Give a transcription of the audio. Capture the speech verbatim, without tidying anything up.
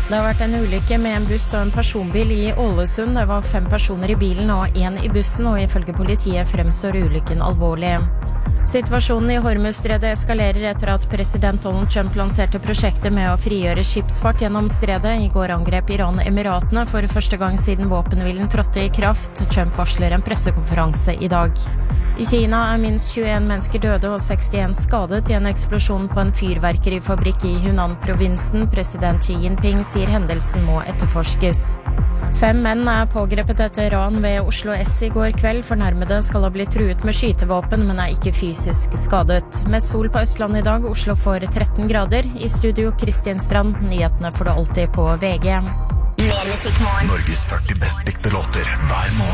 Det har vært en ulykke med en buss og en personbil i Ålesund. Det var fem personer i bilen og en i bussen, og ifølge politiet fremstår ulykken alvorlig. Situasjonen i Hormuzstredet eskalerer etter at president Donald Trump lanserte prosjektet med å frigjøre skipsfart gjennom stredet. I går angrep Iran Emiratene for første gang siden våpenhvilen trådte i kraft. Trump varsler en pressekonferanse i dag. I Kina er minst tjueen mennesker døde og sekstien skadet i en eksplosjon på en fyrverkerifabrikk i Hunan-provinsen. President Xi Jinping sier hendelsen må etterforskes. Fem menn er pågrepet etter ran ved Oslo S i går kveld. Fornærmede skal ha blitt truet med skytevåpen, men er ikke fysisk skadet. Med sol på Østlandet i dag, Oslo får tretten grader. I studio Kristin Strand, nyhetene får du alltid på V G. Norges førti best likte låter hver måned.